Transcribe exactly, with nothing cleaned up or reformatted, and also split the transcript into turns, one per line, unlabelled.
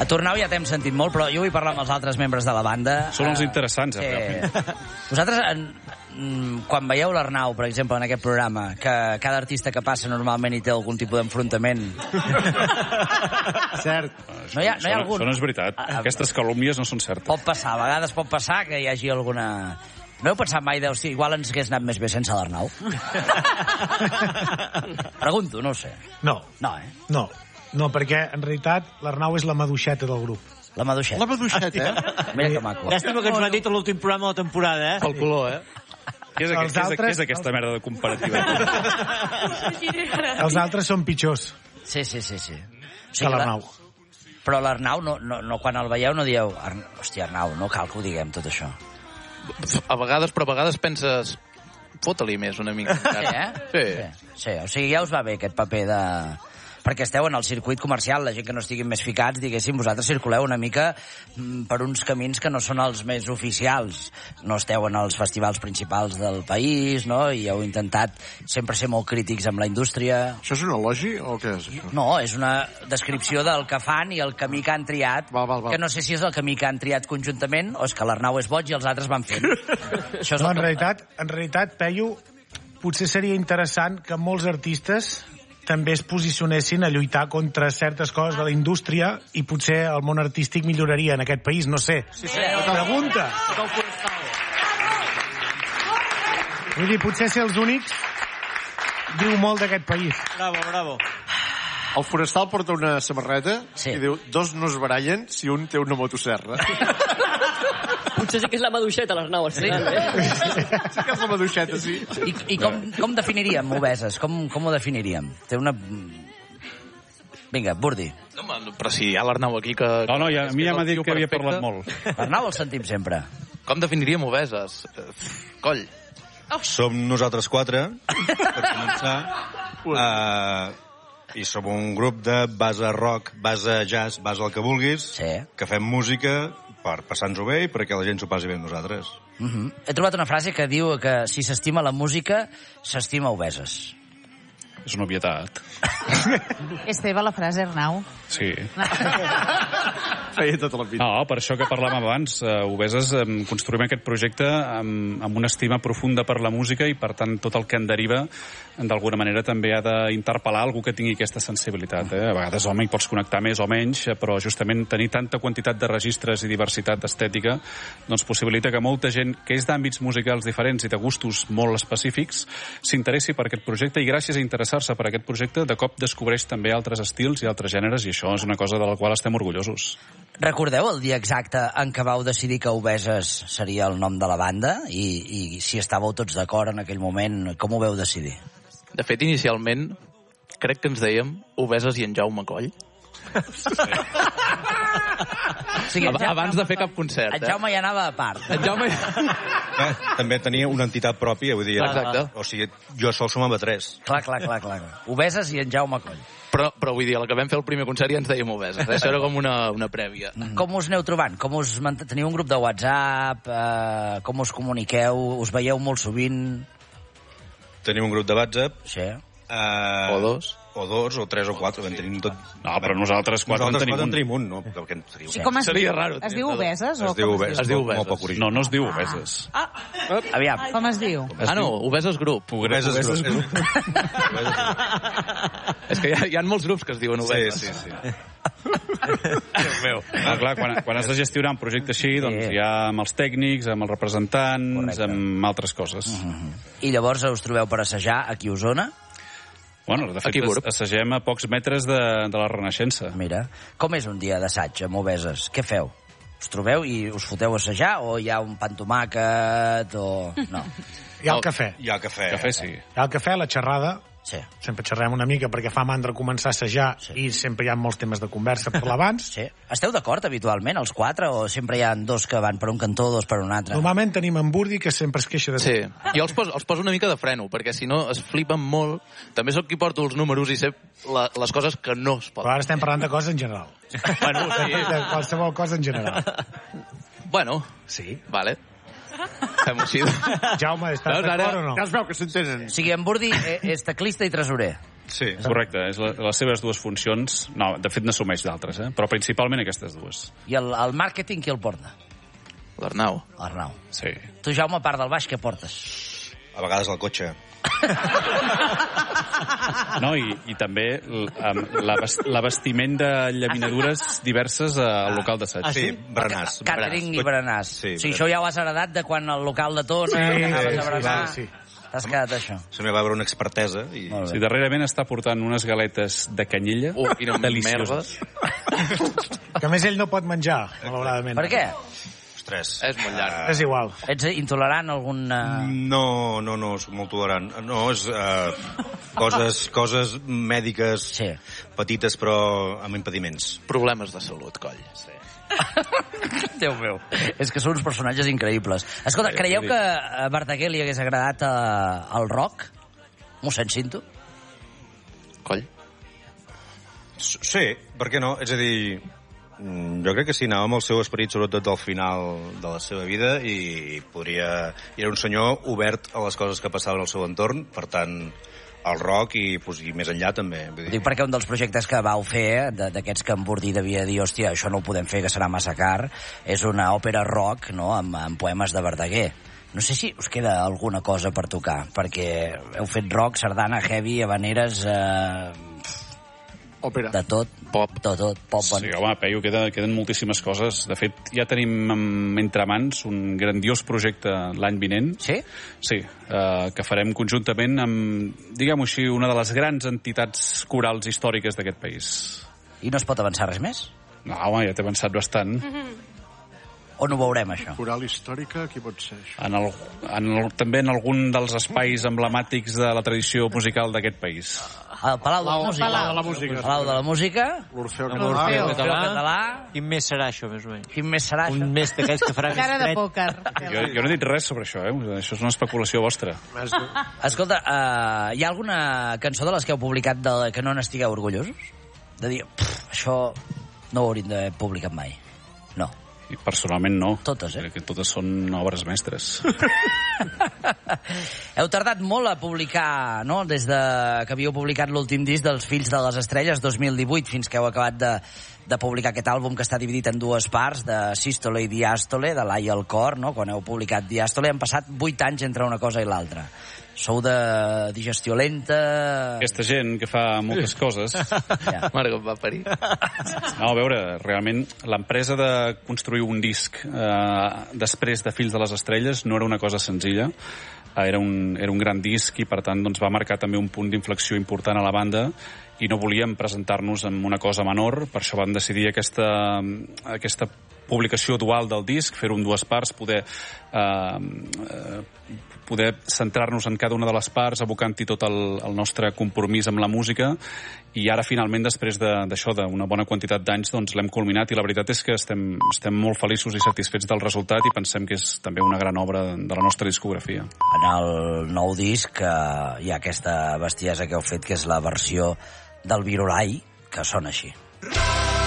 A Tornau ja t'hem sentit molt, però jo vull parlar amb els altres membres de la banda.
Són els interessants,
sí.
realment.
Vosaltres, en, quan veieu l'Arnau, per exemple, en aquest programa, que cada artista que passa normalment hi té algun tipus d'enfrontament...
Cert.
No hi ha, no hi ha algun...
Això no és veritat. Aquestes calúmnies no són certes.
Pot passar, a vegades pot passar que hi hagi alguna... No heu pensat mai, deus, igual ens hagués anat més bé sense l'Arnau? Pregunto, no ho sé.
No.
No, eh?
No, no, perquè en realitat l'Arnau és la maduixeta del grup.
La maduixeta.
La maduixeta, eh?
Mira que maco.
Llàstima que ens ho ha dit a l'últim programa de la temporada, eh?
Pel color, eh?
Què és, aquest, altres... què és aquesta merda de comparativa?
Els altres són pitjors.
Sí, sí, sí, sí. O
sigui, que l'Arnau.
La... Però l'Arnau, no, no, no, quan el veieu no dieu Arnau, hòstia, Arnau, no cal que ho diguem tot això.
A vegades, però a vegades penses... Fota-li més una mica.
Sí, eh?
Sí.
sí. Sí, o sigui, ja us va bé aquest paper de... Perquè esteu en el circuit comercial, la gent que no estiguin més ficats, diguéssim, vosaltres circuleu una mica per uns camins que no són els més oficials. No esteu en els festivals principals del país, no? I heu intentat sempre ser molt crítics amb la indústria.
Això és un elogi o què és això?
No, és una descripció del que fan i el camí que han triat,
val, val, val.
que no sé si és el camí que han triat conjuntament o és que l'Arnau és boig i els altres van fent. Això és
no,
en,
que... realitat, en realitat, Peyu, potser seria interessant que molts artistes també es posicionessin a lluitar contra certes coses de la indústria i potser el món artístic milloraria en aquest país, no sé.
Sí, sí.
Pregunta. Vull dir, potser ser els únics diu molt d'aquest país.
Bravo, bravo.
El forestal porta una samarreta
sí.
i diu, dos no es barallen si un té una motosserra.
Potser sí que és la maduixeta, l'Arnau, al final, eh?
Sí que és la maduixeta, sí.
I, i com, com definiríem Obeses? Com, com ho definiríem? Té una... Vinga, Burdi.
No, però si hi ha l'Arnau aquí que...
No, no, ja, a mi ja m'ha dit que havia parlat molt.
L'Arnau el sentim sempre.
Com definiríem Obeses? Coll.
Oh. Som nosaltres quatre, per començar, uh, i som un grup de base rock, base jazz, base el que vulguis,
sí.
que fem música per passar-nos-ho bé i perquè la gent s'ho passi bé amb nosaltres.
Uh -huh. He trobat una frase que diu que si s'estima la música, s'estima Obeses.
És una obvietat.
És teva la frase, Arnau?
Sí.
Feia tota la vida.
No, per això que parlàvem abans, uh, Obeses, um, construïm aquest projecte amb, amb una estima profunda per la música i, per tant, tot el que en deriva, d'alguna manera, també ha d'interpel·lar algú que tingui aquesta sensibilitat. Eh? A vegades, home, hi pots connectar més o menys, però justament tenir tanta quantitat de registres i diversitat estètica doncs possibilita que molta gent que és d'àmbits musicals diferents i de gustos molt específics s'interessi per aquest projecte i gràcies a interessar-se per aquest projecte de cop descobreix també altres estils i altres gèneres i això és una cosa de la qual estem orgullosos.
Recordeu el dia exacte en què vau decidir que Obeses seria el nom de la banda i, i si estàveu tots d'acord en aquell moment, com ho veu decidir?
De fet, inicialment, crec que ens dèiem Obeses i en Jaume Coll. Sí. O sigui, Jaume, abans de fer cap concert.
En Jaume ja anava a part.
En Jaume...
Eh, també tenia una entitat pròpia, vull dir...
Exacte.
O sigui, jo sol sumava tres.
Clar, clar, clar, clar. Obeses i en Jaume Coll.
Però, però vull dir, a la que vam fer el primer concert ja ens dèiem Obeses. Això era com una, una prèvia.
Mm. Com us aneu trobant? Com us teniu un grup de WhatsApp? Eh, com us comuniqueu? Us veieu molt sovint?
Tenim un grup de WhatsApp.
Sí.
Uh,
o dos.
O dos, o tres, o quatre. En tenim tot...
No, però nosaltres quatre
nosaltres
en tenim un.
en tenim un. No, perquè en tenim
sí, com es
Seria
diu?
raro.
Es diu Obeses?
Es diu Obeses.
Es diu Obeses.
No, no es diu Obeses.
Ah.
Aviam.
Com es diu?
Ah, no, Obeses Group.
Obeses, Obeses Group.
És que hi ha, hi ha molts grups que es diuen Obeses.
Sí, sí, sí.
Déu meu. Ah, clar, quan, quan has de gestionar un projecte així, doncs
sí.
hi ha amb els tècnics, amb els representants, correcte, amb altres coses.
Uh -huh. I llavors us trobeu per assajar aquí a Osona?
Bueno, de fet, assagem a pocs metres de, de la Renaixença.
Mira, com és un dia d'assaig amb Obeses? Què feu? Us trobeu i us foteu a assajar o hi ha un pa amb tomàquet o... No.
Hi ha el cafè.
Hi ha el cafè.
Cafè, sí.
Hi ha el cafè, la xerrada.
Sí.
Sempre xerrem una mica perquè fa mandra començar a assajar sí. i sempre hi ha molts temes de conversa per l'abans.
Sí. Esteu d'acord habitualment, els quatre, o sempre hi ha dos que van per un cantó, dos per un altre?
Normalment tenim en Burdi que sempre es queixa de
sí. Jo els poso, els poso una mica de freno, perquè si no es flipen molt. També sóc qui porto els números i sé la, les coses que no es poden.
Però ara estem parlant de coses en general.
Bueno, sí.
De qualsevol cosa en general.
Bueno,
sí.
Vale. Fem-ho així.
Jaume, estàs d'acord o no?
Ja es veu que s'entenen.
O sigui, en Burdi és teclista i tresorer.
Sí.
Correcte, és la, les seves dues funcions. No, de fet n'assumeix d'altres, eh? Però principalment aquestes dues.
I el, el màrqueting qui el porta?
L'Arnau.
L'Arnau.
Sí.
Tu, Jaume, a part del baix, què portes?
A vegades el cotxe.
No, i, i també l'abastiment de llaminadures diverses al local d'assaig.
Sí, berenars.
Càtering i berenars.
Sí,
o sigui, això ja ho has heredat de quan el local de Tona,
Sí,
que anaves
sí,
a berenar.
sí, sí.
T'has quedat això.
Se m'hi va veure una expertesa. I...
Sí, darrerament està portant unes galetes de canyella
Uh, quina
delicioses.
Que a més ell no pot menjar, malauradament.
Per què?
Ostres.
És molt llarg.
És igual.
Ets intolerant a algun... Uh...
No, no, no, soc molt tolerant. No, és uh, coses, coses mèdiques
Sí.
petites, però amb impediments.
Problemes de salut, coll. Sí.
Déu meu, és que són uns personatges increïbles. Escolta,
Sí,
creieu
sí.
que a Verdaguer li hagués agradat uh, el rock? Mossèn Cinto?
Coll.
Sí, per què no? És a dir, mm, jo crec que sí, anava amb el seu esperit, sobretot al final de la seva vida, i podria... I era un senyor obert a les coses que passaven al seu entorn, per tant, al rock i, pues, i més enllà també. Vull dir.
Dic perquè un dels projectes que vau fer, de- d'aquests que en Bordí devia dir, hòstia, això no ho podem fer, que serà massa car, és una òpera rock, no?, amb, amb poemes de Verdaguer. No sé si us queda alguna cosa per tocar, perquè heu fet rock, sardana, heavy, habaneres, eh,
Òpera.
de tot, pop, de tot, pop.
Sí, home, Peyu, queda, queden moltíssimes coses. De fet, ja tenim mm, entre mans un grandiós projecte l'any vinent.
Sí?
Sí, eh, que farem conjuntament amb, diguem-ho així, una de les grans entitats corals històriques d'aquest país.
I no es pot avançar res més?
No, home, ja t'he avançat bastant.
On ho veurem, això?
Coral històrica, qui pot ser això?
En el, en el, també en algun dels espais emblemàtics de la tradició musical d'aquest país.
Al Palau de la Música.
Palau de la Música.
Palau de la Música.
L'Orfeo
L'Orfeo.
Català.
L'Orfeo Català.
Quin mes serà això, més o menys?
Quin més serà, això?
Un mes d'aquells que farà més
Cara de
fred.
pòquer.
Jo, jo no he dit res sobre això, eh? Això és una especulació vostra.
Més de...
Escolta, uh, hi ha alguna cançó de les que heu publicat de la que no n'estigueu orgullosos? De dir, pff, això no ho hauríem d'haver publicat mai. No.
I personalment no.
Totes, eh?
Que totes són obres mestres.
Heu tardat molt a publicar, no?, des de que havíeu publicat l'últim disc dels Fills de les Estrelles, dos mil divuit, fins que heu acabat de, de publicar aquest àlbum que està dividit en dues parts, de Sístole i Diàstole, de l'Ai al cor, no?, quan heu publicat Diàstole. Han passat vuit anys entre una cosa i l'altra. Sou de digestió lenta...
Aquesta gent que fa moltes coses...
Ja.
Mare que em va parir.
No, a veure, realment, l'empresa de construir un disc eh, després de Fills de les Estrelles no era una cosa senzilla. Eh, era, un, era un gran disc i, per tant, doncs, va marcar també un punt d'inflexió important a la banda i no volíem presentar-nos amb una cosa menor, per això vam decidir aquesta, aquesta publicació dual del disc, fer-ho en dues parts, poder... Eh, eh, poder centrar-nos en cada una de les parts, abocant-hi tot el, el nostre compromís amb la música, i ara finalment, després d'això, de, d'una bona quantitat d'anys, doncs l'hem culminat, i la veritat és que estem, estem molt feliços i satisfets del resultat, i pensem que és també una gran obra de, de la nostra discografia.
En el nou disc eh, hi ha aquesta bestiesa que heu fet, que és la versió del Virolai, que sona així.